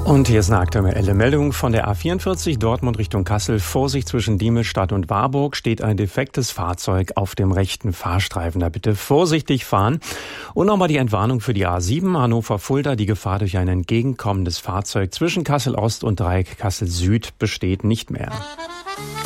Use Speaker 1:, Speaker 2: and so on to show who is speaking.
Speaker 1: Und hier ist eine aktuelle Meldung von der A44 Dortmund Richtung Kassel. Vorsicht, zwischen Diemelstadt und Warburg steht ein defektes Fahrzeug auf dem rechten Fahrstreifen. Da bitte vorsichtig fahren. Und nochmal die Entwarnung für die A7 Hannover-Fulda. Die Gefahr durch ein entgegenkommendes Fahrzeug zwischen Kassel Ost und Dreieck Kassel Süd besteht nicht mehr.